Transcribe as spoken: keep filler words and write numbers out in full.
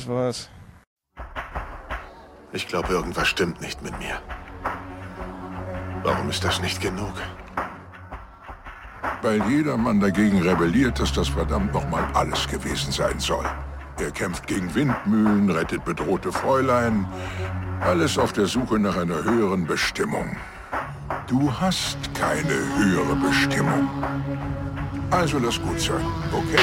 das war's. Ich glaube, irgendwas stimmt nicht mit mir. Warum ist das nicht genug? Weil jedermann dagegen rebelliert, dass das verdammt nochmal alles gewesen sein soll. Er kämpft gegen Windmühlen, rettet bedrohte Fräulein. Alles auf der Suche nach einer höheren Bestimmung. Du hast keine höhere Bestimmung. Also lass gut sein, okay?